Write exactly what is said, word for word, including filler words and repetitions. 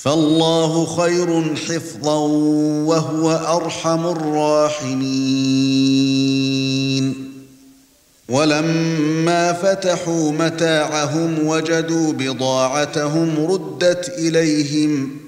فالله خير حفظا وهو أرحم الراحمين ولما فتحوا متاعهم وجدوا بضاعتهم ردت إليهم